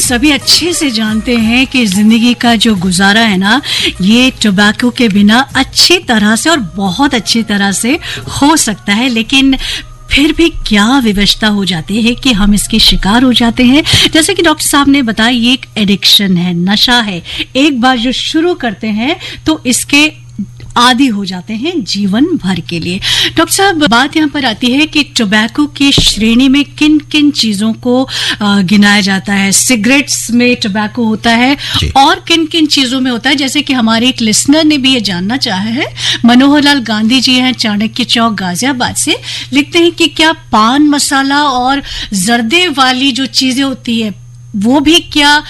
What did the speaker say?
सभी अच्छे से जानते हैं कि जिंदगी का जो गुजारा है ना, ये टोबैको के बिना अच्छी तरह से और बहुत अच्छी तरह से हो सकता है, लेकिन फिर भी क्या विवशता हो जाती है कि हम इसके शिकार हो जाते हैं। जैसे कि डॉक्टर साहब ने बताया, ये एक एडिक्शन है, नशा है। एक बार जो शुरू करते हैं तो इसके आदी हो जाते हैं जीवन भर के लिए। डॉक्टर साहब, बात यहाँ पर आती है कि टोबैको की श्रेणी में किन किन चीजों को गिनाया जाता है। सिगरेट्स में टोबैको होता है और किन किन चीजों में होता है। जैसे कि हमारे एक लिसनर ने भी ये जानना चाहा है, मनोहर लाल गांधी जी हैं चाणक्य चौक गाजियाबाद से, लिखते हैं कि क्या पान मसाला और जर्दे वाली जो चीजें होती है वो भी क्या